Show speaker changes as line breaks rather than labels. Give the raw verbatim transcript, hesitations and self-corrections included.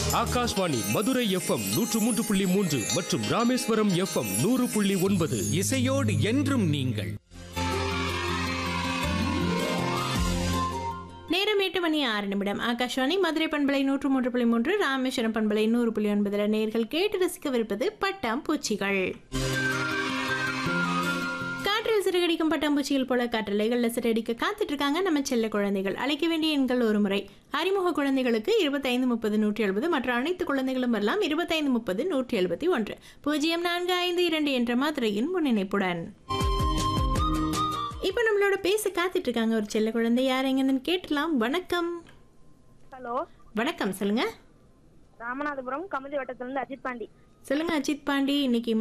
Akashvani Madurai FM நூற்று மூன்று புள்ளி மூன்று மற்றும் ராமேஸ்வரம் எஃப்எம் நூறு புள்ளி ஒன்பது.
இசையோடு என்றும் நீங்கள்.
நேரம் எட்டு மணி ஆறு நிமிடம். ஆகாஷ்வாணி மதுரை பண்பலை நூற்று மூன்று புள்ளி மூன்று, ராமேஸ்வரம் பண்பலை நூறு புள்ளி ஒன்பதுல நேர்கள் கேட்டு ரசிக்கவிருப்பது பட்டாம்பூச்சிகள். காற்றில் சிறகடிக்கும் பட்டாம்பூச்சிகள் போல காற்றலைகளில் சிறகடிக்க காத்துட்டு இருக்காங்க நம்ம செல்ல குழந்தைகள். அழைக்க வேண்டிய எண்கள் ஒரு முறை. அறிமுக குழந்தைகளுக்கு இருபத்தைந்து முப்பது நூற்றி எழுபது, மற்ற அனைத்து குழந்தைகளும் வரலாம் இருபத்தைந்து முப்பது நூற்றி எழுபத்தி ஒன்று பூஜ்ஜியம் நான்கு ஐந்து இரண்டு என்ற மாதிரியின் முன்னிணைப்புடன். இப்ப நம்மளோட பேச காத்துட்டு இருக்காங்க ஒரு செல்ல குழந்தை. யார் எங்கன்னு கேட்டலாம். வணக்கம்.
ஹலோ,
வணக்கம், சொல்லுங்க.
ராமநாதபுரம் கமுதி வட்டத்திலிருந்து அஜித் பாண்டி.
சொல்லுங்க அஜித் பாண்டி, இன்னைக்கு